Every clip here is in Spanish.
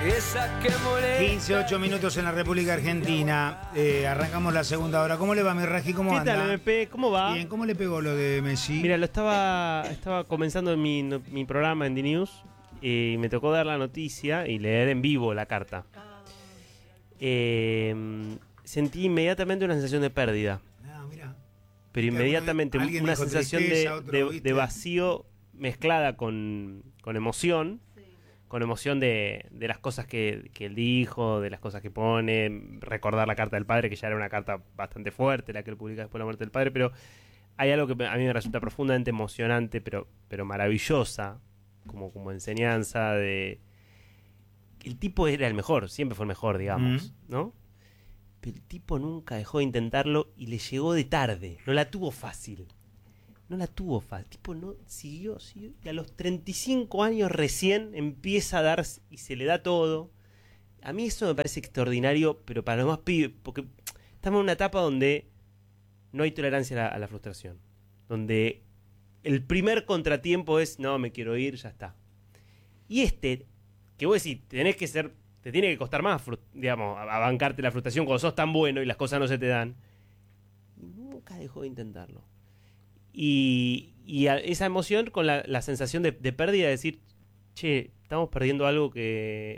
esa que molesta. 15, 8 minutos en la República Argentina. Arrancamos la segunda hora. ¿Cómo le va, mi Raji? ¿Cómo anda? ¿Qué tal, MP? ¿Cómo va? Bien, ¿cómo le pegó lo de Messi? Mira, estaba comenzando mi programa en D-News y me tocó dar la noticia y leer en vivo la carta. Sentí inmediatamente una sensación de pérdida. Mira. Pero inmediatamente una sensación tristeza, de vacío mezclada con emoción. Con emoción de las cosas que él dijo, de las cosas que pone, recordar la carta del padre, que ya era una carta bastante fuerte, la que él publica después de la muerte del padre, pero hay algo que a mí me resulta profundamente emocionante, pero maravillosa, como enseñanza de... El tipo era el mejor, siempre fue el mejor, digamos, ¿no? Pero el tipo nunca dejó de intentarlo y le llegó de tarde, no la tuvo fácil. No la tuvo fácil, tipo no siguió y a los 35 años recién empieza a dar y se le da todo. A mí eso me parece extraordinario, pero para los más pibes, porque estamos en una etapa donde no hay tolerancia a la frustración, donde el primer contratiempo es no, me quiero ir, ya está. Y que vos decís, te tiene que costar más, digamos, a bancarte la frustración cuando sos tan bueno y las cosas no se te dan. Y nunca dejó de intentarlo. Y esa emoción con la sensación de pérdida, de decir, che, estamos perdiendo algo que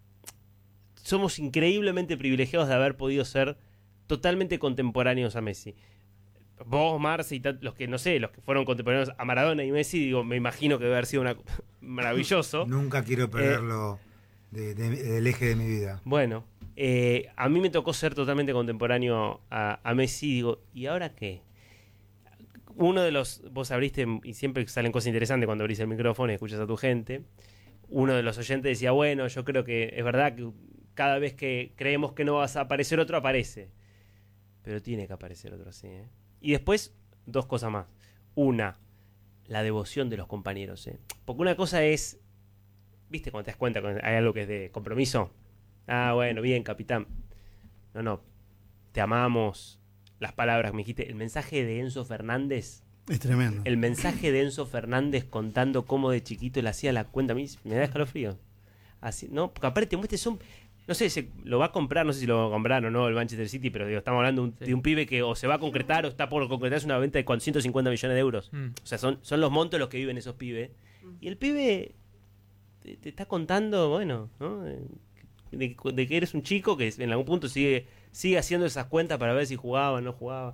somos increíblemente privilegiados de haber podido ser totalmente contemporáneos a Messi. Vos, Marce y los que no sé, los que fueron contemporáneos a Maradona y Messi, digo, me imagino que debe haber sido maravilloso. Nunca quiero perderlo del eje de mi vida. Bueno, a mí me tocó ser totalmente contemporáneo a Messi, digo, ¿y ahora qué? Uno de los, vos abriste, y siempre salen cosas interesantes cuando abrís el micrófono y escuchas a tu gente. Uno de los oyentes decía, bueno, yo creo que es verdad que cada vez que creemos que no vas a aparecer otro, aparece. Pero tiene que aparecer otro, sí, ¿eh? Y después, dos cosas más. Una, la devoción de los compañeros, ¿eh? Porque una cosa es, ¿viste? Cuando te das cuenta que hay algo que es de compromiso. Ah, bueno, bien, capitán. No, te amamos. Las palabras que me dijiste, el mensaje de Enzo Fernández. Es tremendo. El mensaje de Enzo Fernández contando cómo de chiquito le hacía la cuenta. A mí me da escalofrío. Así, ¿no? Porque aparte te muestres no sé, lo va a comprar, no sé si lo va a comprar o no el Manchester City, pero digo, estamos hablando de un pibe que o se va a concretar o está por concretarse una venta de 150 millones de euros. O sea, son los montos los que viven esos pibes. Y el pibe te está contando, bueno, ¿no? De que eres un chico que en algún punto sigue haciendo esas cuentas para ver si jugaba o no jugaba.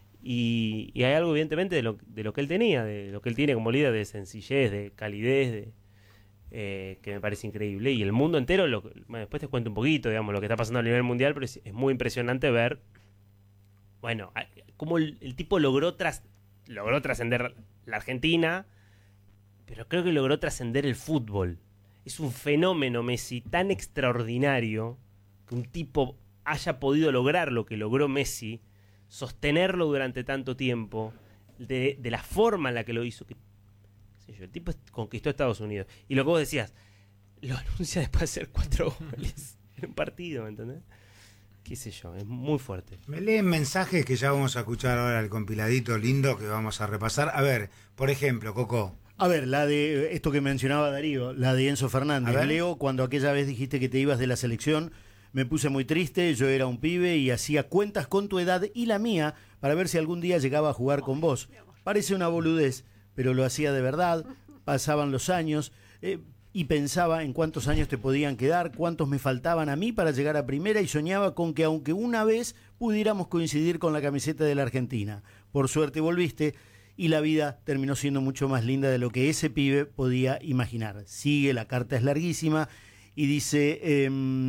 Y hay algo evidentemente de lo que él tenía, de lo que él tiene como líder, de sencillez, de calidez, que me parece increíble. Y el mundo entero, bueno, después te cuento un poquito, digamos, lo que está pasando a nivel mundial, pero es muy impresionante ver, bueno, cómo el tipo logró trascender la Argentina, pero creo que logró trascender el fútbol. Es un fenómeno Messi tan extraordinario que un tipo haya podido lograr lo que logró Messi, sostenerlo durante tanto tiempo, de la forma en la que lo hizo, que, qué sé yo, el tipo conquistó Estados Unidos. Y lo que vos decías, lo anuncia después de hacer 4 goles en un partido, ¿me entendés? Qué sé yo, es muy fuerte. Me leen mensajes que ya vamos a escuchar ahora, el compiladito lindo que vamos a repasar. A ver, por ejemplo, Coco. A ver, la de esto que mencionaba Darío, la de Enzo Fernández. Leo, cuando aquella vez dijiste que te ibas de la selección, me puse muy triste, yo era un pibe y hacía cuentas con tu edad y la mía para ver si algún día llegaba a jugar con vos. Parece una boludez, pero lo hacía de verdad, pasaban los años y pensaba en cuántos años te podían quedar, cuántos me faltaban a mí para llegar a primera y soñaba con que aunque una vez pudiéramos coincidir con la camiseta de la Argentina. Por suerte volviste y la vida terminó siendo mucho más linda de lo que ese pibe podía imaginar. Sigue, la carta es larguísima y dice...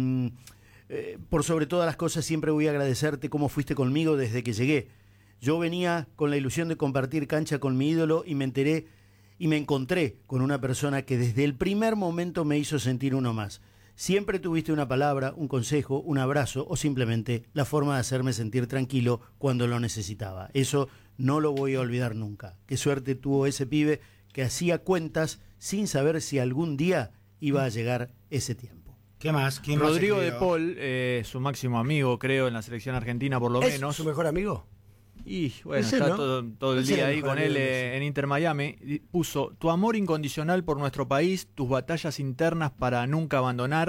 por sobre todas las cosas siempre voy a agradecerte cómo fuiste conmigo desde que llegué. Yo venía con la ilusión de compartir cancha con mi ídolo y me encontré con una persona que desde el primer momento me hizo sentir uno más. Siempre tuviste una palabra, un consejo, un abrazo o simplemente la forma de hacerme sentir tranquilo cuando lo necesitaba. Eso no lo voy a olvidar nunca. Qué suerte tuvo ese pibe que hacía cuentas sin saber si algún día iba a llegar ese tiempo. ¿Qué más? ¿Quién Rodrigo más de Paul, su máximo amigo, creo, en la selección argentina, por lo menos. ¿Su mejor amigo? Y bueno, Ese, está ¿no? todo el Ese día era el ahí mejor con él amigo de Messi. en Inter Miami. Y puso: tu amor incondicional por nuestro país, tus batallas internas para nunca abandonar,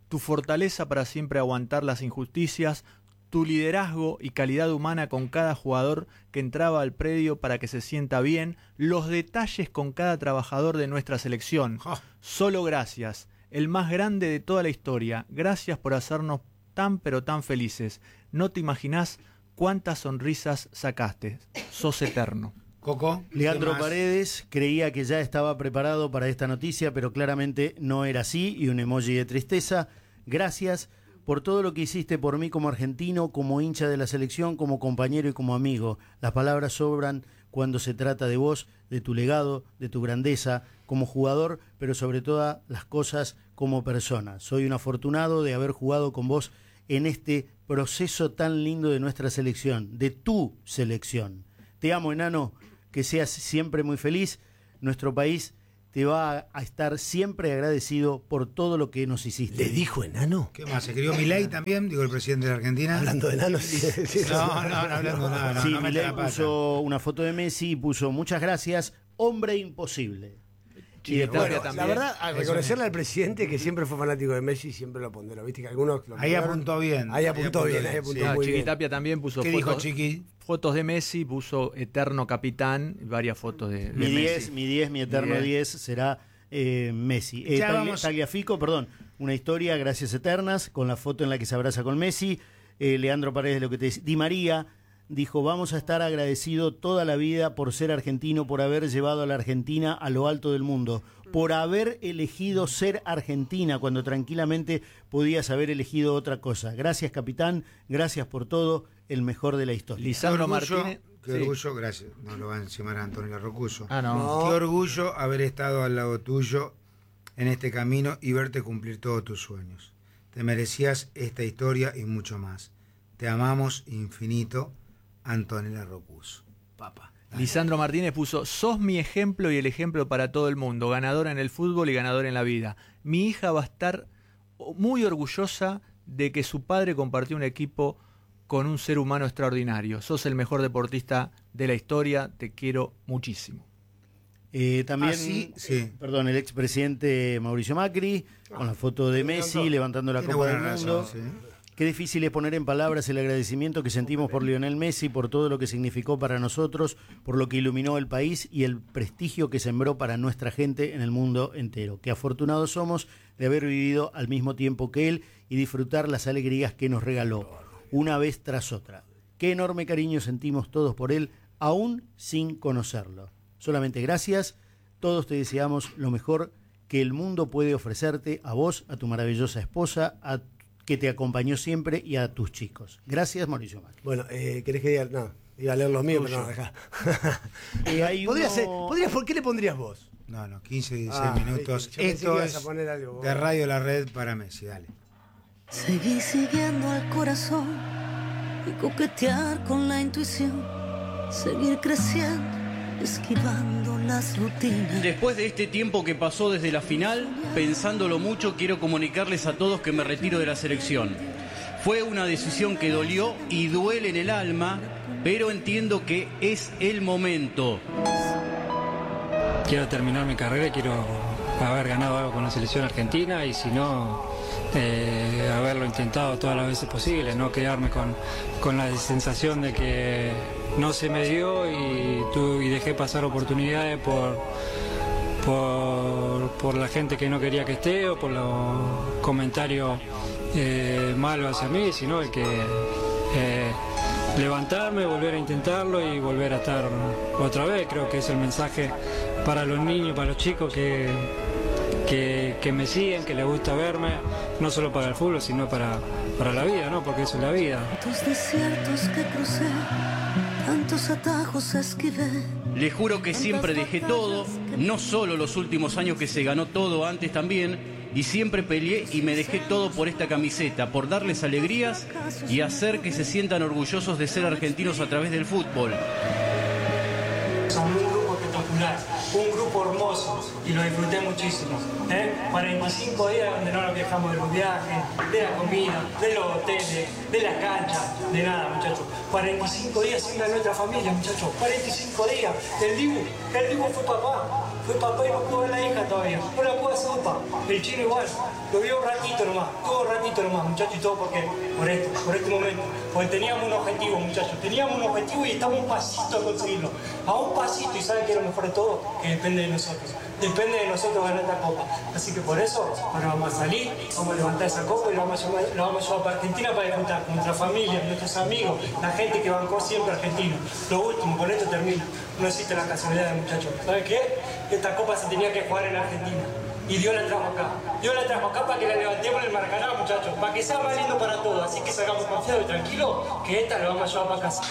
tu fortaleza para siempre aguantar las injusticias, tu liderazgo y calidad humana con cada jugador que entraba al predio para que se sienta bien, los detalles con cada trabajador de nuestra selección. Solo gracias, el más grande de toda la historia. Gracias por hacernos tan pero tan felices. No te imaginás cuántas sonrisas sacaste. Sos eterno. Coco. Leandro Paredes creía que ya estaba preparado para esta noticia, pero claramente no era así, y un emoji de tristeza. Gracias por todo lo que hiciste por mí como argentino, como hincha de la selección, como compañero y como amigo. Las palabras sobran cuando se trata de vos, de tu legado, de tu grandeza como jugador, pero sobre todas las cosas como persona. Soy un afortunado de haber jugado con vos en este proceso tan lindo de nuestra selección, de tu selección. Te amo, enano, que seas siempre muy feliz. Nuestro país te va a estar siempre agradecido por todo lo que nos hiciste. ¿Le dijo enano? ¿Qué más? ¿Se crió Milei también? Digo, el presidente de la Argentina. Hablando de enanos. Sí. No, hablando nada. Sí, no mete Milei la pata. puso una foto de Messi y puso muchas gracias, hombre imposible. Chiquitapia Bueno, también. la verdad, a reconocerle al presidente que siempre fue fanático de Messi, siempre lo ponderó. Viste que algunos lo Ahí ponderaron. apuntó bien. Ahí apuntó bien. Sí. Ah, muy bien. Chiquitapia también puso ¿Qué dijo Chiqui? fotos de Messi, puso eterno capitán, varias fotos de Mi Messi. 10, mi eterno Bien. 10 será Messi. Ya vamos. Tagliafico, perdón, una historia, gracias eternas, con la foto en la que se abraza con Messi. Leandro Paredes, lo que te dice. Di María dijo, vamos a estar agradecido toda la vida por ser argentino, por haber llevado a la Argentina a lo alto del mundo, por haber elegido ser Argentina cuando tranquilamente podías haber elegido otra cosa. Gracias, capitán, gracias por todo, el mejor de la historia. Lisandro Qué orgullo, Martínez. Qué Sí. orgullo, gracias. No lo va a encimar a Antonio Rocuso. Ah, no. Qué orgullo haber estado al lado tuyo en este camino y verte cumplir todos tus sueños. Te merecías esta historia y mucho más. Te amamos infinito, Antonella Rocuso. Papá. Lisandro Martínez puso, sos mi ejemplo y el ejemplo para todo el mundo, ganadora en el fútbol y ganadora en la vida. Mi hija va a estar muy orgullosa de que su padre compartió un equipo con un ser humano extraordinario. Sos el mejor deportista de la historia, te quiero muchísimo. También, sí. perdón, el expresidente Mauricio Macri, con la foto de Messi levantando la Tiene Copa del buena Mundo. razón, sí. Qué difícil es poner en palabras el agradecimiento que sentimos por Lionel Messi, por todo lo que significó para nosotros, por lo que iluminó el país y el prestigio que sembró para nuestra gente en el mundo entero. Qué afortunados somos de haber vivido al mismo tiempo que él y disfrutar las alegrías que nos regaló, una vez tras otra. Qué enorme cariño sentimos todos por él, aún sin conocerlo. Solamente gracias, todos te deseamos lo mejor que el mundo puede ofrecerte, a vos, a tu maravillosa esposa, a que te acompañó siempre y a tus chicos. Gracias, Mauricio Macri. Bueno, ¿querés que diga? No, iba a leer los míos, pero no, acá. ¿Por qué le pondrías vos? No, 15, 16 minutos. Yo pensé que Esto ibas es a poner algo. de Radio La Red para Messi, dale. Seguí siguiendo al corazón y coquetear con la intuición. Seguir creciendo, esquivando las rutinas. Después de este tiempo que pasó desde la final, pensándolo mucho, quiero comunicarles a todos que me retiro de la selección. Fue una decisión que dolió y duele en el alma, pero entiendo que es el momento. Quiero terminar mi carrera y quiero haber ganado algo con la selección argentina y si no, haberlo intentado todas las veces posibles, no quedarme con la sensación de que no se me dio y dejé pasar oportunidades por la gente que no quería que esté o por los comentarios malos hacia mí, sino el que levantarme, volver a intentarlo y volver a estar otra vez. Creo que es el mensaje para los niños, para los chicos que me siguen, que les gusta verme, no solo para el fútbol, sino para la vida, ¿no? Porque eso es la vida. Tantos desiertos que crucé, tantos atajos esquivé. Les juro que siempre dejé todo, no solo los últimos años que se ganó todo, antes también, y siempre peleé y me dejé todo por esta camiseta, por darles alegrías y hacer que se sientan orgullosos de ser argentinos a través del fútbol. Son un grupo espectacular, un grupo hermoso y lo disfruté muchísimo. 45 días donde no nos quejamos de los viajes, de la comida, de los hoteles, de las canchas, de nada, muchachos. 45 días sin ver a nuestra familia, muchachos. 45 días. El Dibu fue papá. Fue papá y no pudo ver la hija todavía. No la pudo hacer papá. El chino igual. Lo vio un ratito nomás. Todo un ratito nomás, muchachos, y todo porque por este momento. Porque teníamos un objetivo, muchachos. Teníamos un objetivo y estamos un pasito a conseguirlo. A un pasito. ¿Y saben qué es lo mejor de todo? Que depende de nosotros. Depende de nosotros ganar esta copa. Así que por eso, ahora vamos a salir, vamos a levantar esa copa y la vamos a llevar para Argentina para disfrutar con nuestra familia, nuestros amigos, la gente que bancó siempre a Argentina. Lo último, con esto termino. No existe la casualidad, muchachos. ¿Saben qué? Esta copa se tenía que jugar en Argentina. Y Dios la trajo acá. Dios la trajo acá para que la levantemos en el Maracaná, muchachos. Para que sea más lindo para todos. Así que salgamos confiados y tranquilos que esta la vamos a llevar para casa.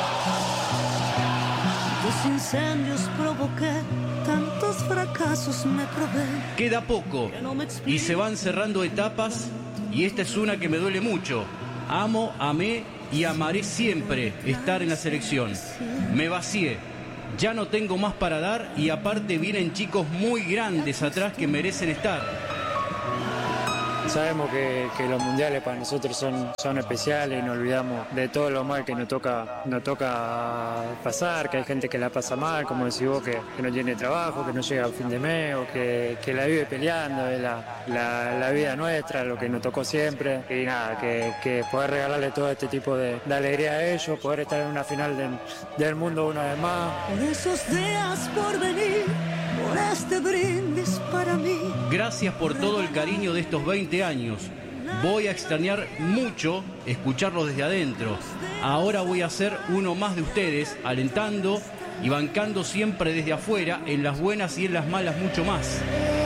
Los incendios provoqué, tantos fracasos me probé. Queda poco y se van cerrando etapas y esta es una que me duele mucho. Amo, amé y amaré siempre estar en la selección. Me vacié, ya no tengo más para dar y aparte vienen chicos muy grandes atrás que merecen estar. Sabemos que los mundiales para nosotros son especiales y nos olvidamos de todo lo mal que nos toca pasar, que hay gente que la pasa mal, como decís vos, que no tiene trabajo, que no llega al fin de mes o que la vive peleando, es la vida nuestra, lo que nos tocó siempre. Y nada, que poder regalarle todo este tipo de alegría a ellos, poder estar en una final del mundo una vez más. Por esos días por venir, por este brindis para mí. Gracias por todo el cariño de estos 20 años. Voy a extrañar mucho escucharlos desde adentro. Ahora voy a ser uno más de ustedes, alentando y bancando siempre desde afuera, en las buenas y en las malas mucho más.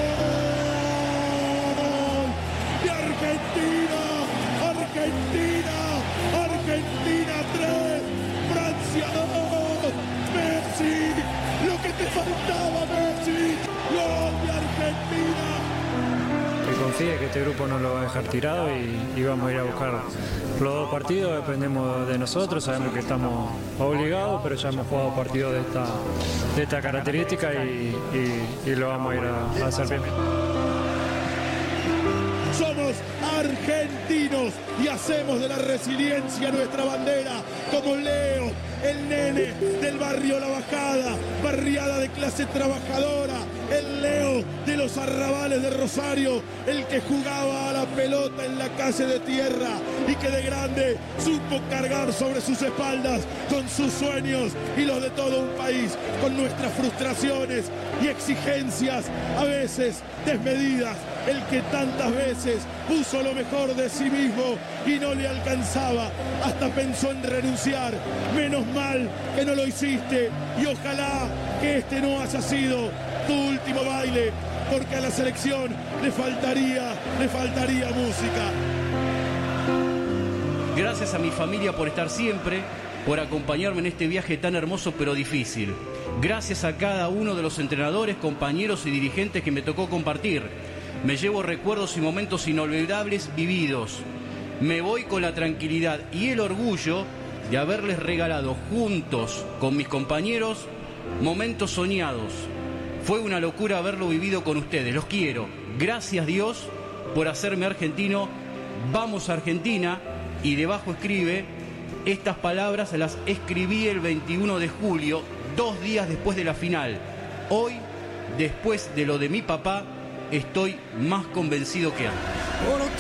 ¡De Argentina! ¡Argentina! ¡Argentina 3! ¡Francia 2! ¡Messi! ¡Lo que te faltaba, Messi! ¡Gol de Argentina! Que confíe que este grupo no lo va a dejar tirado y vamos a ir a buscar los dos partidos. Dependemos de nosotros, sabemos que estamos obligados, pero ya hemos jugado partidos de esta característica y lo vamos a ir a hacer bien. Somos argentinos y hacemos de la resiliencia nuestra bandera, como Leo, el nene del barrio La Bajada, barriada de clase trabajadora, el Leo de los arrabales de Rosario, el que jugaba a la pelota en la calle de tierra y que de grande supo cargar sobre sus espaldas con sus sueños y los de todo un país, con nuestras frustraciones y exigencias a veces desmedidas, el que tantas veces puso lo mejor de sí mismo y no le alcanzaba, hasta pensó en renunciar. Menos mal que no lo hiciste y ojalá que este no haya sido tu último baile, porque a la selección le faltaría música. Gracias a mi familia por estar siempre, por acompañarme en este viaje tan hermoso pero difícil. Gracias a cada uno de los entrenadores, compañeros y dirigentes que me tocó compartir. Me llevo recuerdos y momentos inolvidables vividos. Me voy con la tranquilidad y el orgullo de haberles regalado juntos con mis compañeros momentos soñados. Fue una locura haberlo vivido con ustedes. Los quiero. Gracias Dios por hacerme argentino. Vamos a Argentina. Y debajo escribe: estas palabras las escribí el 21 de julio, 2 días después de la final. Hoy, después de lo de mi papá, estoy más convencido que antes.